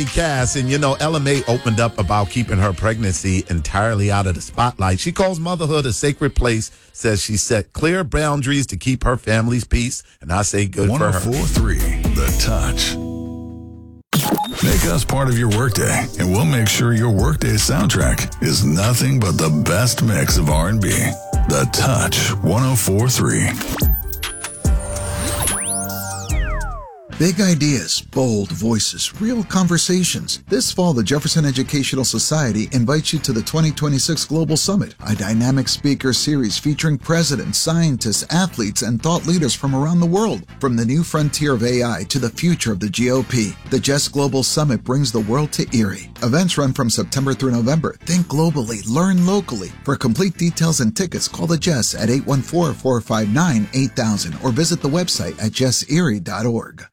Cass, and Ella May opened up about keeping her pregnancy entirely out of the spotlight. She calls motherhood a sacred place, says she set clear boundaries to keep her family's peace, and I say good for her. 104.3 The Touch. Make us part of your workday, and we'll make sure your workday soundtrack is nothing but the best mix of R&B. The Touch 104.3. Big ideas, bold voices, real conversations. This fall, the Jefferson Educational Society invites you to the 2026 Global Summit, a dynamic speaker series featuring presidents, scientists, athletes, and thought leaders from around the world. From the new frontier of AI to the future of the GOP, the Jess Global Summit brings the world to Erie. Events run from September through November. Think globally, learn locally. For complete details and tickets, call the Jess at 814-459-8000 or visit the website at jesserie.org.